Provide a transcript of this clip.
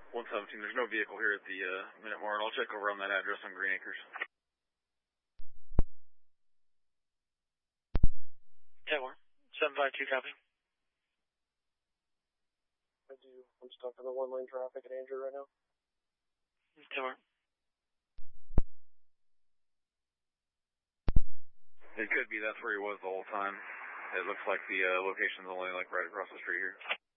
117, there's no vehicle here at the Minute Mart. I'll check over on that address on Green Acres. 10-1. 752 copy. I'm stuck in the one-lane traffic at Andrew right now. 10-1. It could be that's where he was the whole time. It looks like the location's only like right across the street here.